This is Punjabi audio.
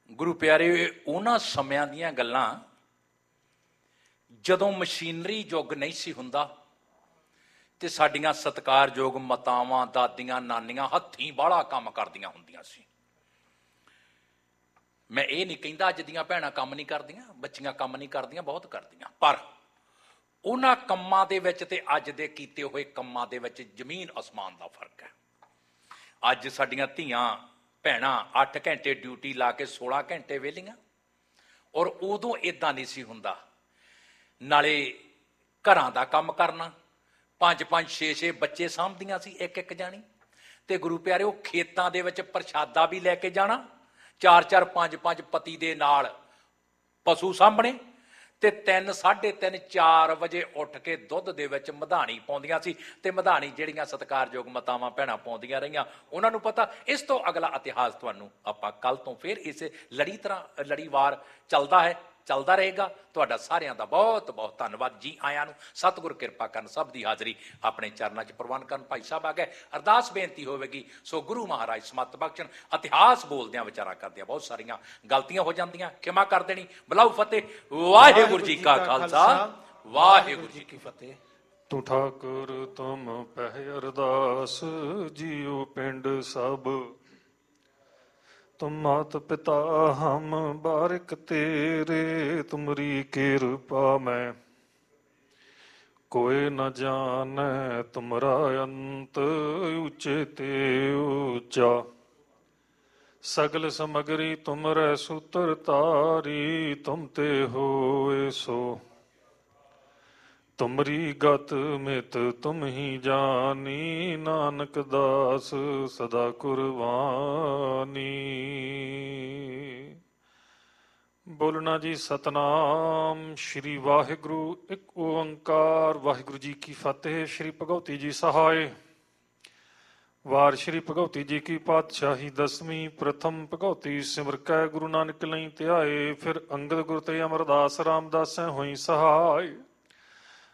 ਗੁਰੂ ਪਿਆਰੇ, ਉਹਨਾਂ ਸਮਿਆਂ ਦੀਆਂ ਗੱਲਾਂ ਜਦੋਂ ਮਸ਼ੀਨਰੀ ਯੁੱਗ ਨਹੀਂ ਸੀ ਹੁੰਦਾ ਤੇ ਸਾਡੀਆਂ ਸਤਿਕਾਰਯੋਗ ਮਾਤਾਵਾਂ, ਦਾਦੀਆਂ, ਨਾਨੀਆਂ ਹੱਥੀਂ ਬਾਹਲਾ ਕੰਮ ਕਰਦੀਆਂ ਹੁੰਦੀਆਂ ਸੀ। ਮੈਂ ਇਹ ਨਹੀਂ ਕਹਿੰਦਾ ਅੱਜ ਦੀਆਂ ਭੈਣਾਂ ਕੰਮ ਨਹੀਂ ਕਰਦੀਆਂ, ਬੱਚੀਆਂ ਕੰਮ ਨਹੀਂ ਕਰਦੀਆਂ, ਬਹੁਤ ਕਰਦੀਆਂ, ਪਰ ਉਹਨਾਂ ਕੰਮਾਂ ਦੇ ਵਿੱਚ ਤੇ ਅੱਜ ਦੇ ਕੀਤੇ ਹੋਏ ਕੰਮਾਂ ਦੇ ਵਿੱਚ ਜ਼ਮੀਨ ਅਸਮਾਨ ਦਾ ਫਰਕ ਹੈ। ਅੱਜ ਸਾਡੀਆਂ ਧੀਆਂ ਭੈਣਾਂ 8 ਘੰਟੇ ਡਿਊਟੀ ਲਾ ਕੇ 16 ਘੰਟੇ ਵਿਹਲੀਆਂ, ਔਰ ਉਦੋਂ ਇੱਦਾਂ ਨਹੀਂ ਸੀ ਹੁੰਦਾ। ਨਾਲੇ ਘਰਾਂ ਦਾ ਕੰਮ ਕਰਨਾ, 5-5 6-6 ਬੱਚੇ ਸਾਂਭਦੀਆਂ ਸੀ ਇੱਕ ਜਾਣੀ, ਤੇ ਗੁਰੂ ਪਿਆਰੇ ਉਹ ਖੇਤਾਂ ਦੇ ਵਿੱਚ ਪ੍ਰਸ਼ਾਦਾ ਵੀ ਲੈ ਕੇ ਜਾਣਾ, 4-4 5-5 ਪਤੀ ਦੇ ਨਾਲ ਪਸ਼ੂ ਸਾਂਭਣੇ, ਤੇ 3, 3:30, 4 ਵਜੇ ਉੱਠ ਕੇ ਦੁੱਧ ਦੇ ਵਿੱਚ ਮਧਾਣੀ ਪਾਉਂਦੀਆਂ ਸੀ। ਤੇ ਮਧਾਣੀ ਜਿਹੜੀਆਂ ਸਤਿਕਾਰਯੋਗ ਮਾਤਾਵਾਂ ਭੈਣਾਂ ਪਾਉਂਦੀਆਂ ਰਹੀਆਂ, ਉਹਨਾਂ ਨੂੰ ਪਤਾ। ਇਸ ਤੋਂ ਅਗਲਾ ਇਤਿਹਾਸ ਤੁਹਾਨੂੰ ਆਪਾਂ ਕੱਲ ਤੋਂ ਫਿਰ ਇਸੇ ਲੜੀਵਾਰ ਚੱਲਦਾ ਰਹੇਗਾ। ਤੁਹਾਡਾ ਸਾਰਿਆਂ ਦਾ ਬਹੁਤ ਬਹੁਤ ਧੰਨਵਾਦ। ਜੀ ਆਇਆਂ ਨੂੰ। ਸਤਿਗੁਰ ਕਿਰਪਾ ਕਰਨ, ਸਭ ਦੀ ਹਾਜ਼ਰੀ ਆਪਣੇ ਚਰਨਾਂ 'ਚ ਪ੍ਰਵਾਨ ਕਰਨ। ਭਾਈ ਸਾਹਿਬ ਆ ਗਏ, ਅਰਦਾਸ ਬੇਨਤੀ ਹੋਵੇਗੀ। ਸੋ ਗੁਰੂ ਮਹਾਰਾਜ ਸਮਤ ਬਖਸ਼ਣ। ਇਤਿਹਾਸ ਬੋਲਦਿਆਂ ਵਿਚਾਰਾਂ ਕਰਦਿਆਂ ਬਹੁਤ ਸਾਰੀਆਂ ਗਲਤੀਆਂ ਹੋ ਜਾਂਦੀਆਂ, ਖਿਮਾ ਕਰ ਦੇਣੀ। ਬਲਾਉ ਫਤਿਹ। ਵਾਹਿਗੁਰੂ ਜੀ ਕਾ ਖਾਲਸਾ, ਵਾਹਿਗੁਰੂ ਜੀ ਕੀ ਫਤਿਹ। ਤੂੰ ਠਾਕੁਰ ਤੁਮ ਪਹਿ ਅਰਦਾਸ, ਜੀਉ ਪਿੰਡ ਸਭ ਤੁਮ ਮਾਤ ਪਿਤਾ ਹਮ ਬਾਰਿਕ ਤੇਰੇ, ਤੁਮਰੀ ਕਿਰਪਾ ਮੈਂ ਕੋਇ ਨ ਜਾਣੈ, ਤੁਮਰਾ ਅੰਤ ਉੱਚੇ ਤੇ ਉੱਚਾ। ਸਗਲ ਸਮਗਰੀ ਤੁਮਰੈ ਸੂਤਰ ਤਾਰੀ, ਤੁਮ ਤੇ ਹੋਏ ਸੋ ਤੁਮਰੀ ਗਤ ਮਿਤ ਤੁਮ ਹੀ ਜਾਨੀ, ਨਾਨਕ ਦਾਸ ਸਦਾ ਕੁਰਬਾਨੀ। ਬੋਲਣਾ ਜੀ ਸਤਨਾਮ ਸ਼੍ਰੀ ਵਾਹਿਗੁਰੂ, ਇੱਕ ਓੰਕਾਰ ਵਾਹਿਗੁਰੂ ਜੀ ਕੀ ਫਤਿਹ। ਸ਼੍ਰੀ ਭਗਉਤੀ ਜੀ ਸਹਾਇ। ਵਾਰ ਸ਼੍ਰੀ ਭਗਉਤੀ ਜੀ ਕੀ ਪਾਤਸ਼ਾਹੀ ਦਸਵੀਂ। ਪ੍ਰਥਮ ਭਗਉਤੀ ਸਿਮਰ ਕੈ ਗੁਰੂ ਨਾਨਕ ਲਈ ਧਿਆਏ, ਫਿਰ ਅੰਗਦ ਗੁਰ ਤੇ ਅਮਰਦਾਸ ਰਾਮਦਾਸੈ ਹੋਈ ਸਹਾਇ।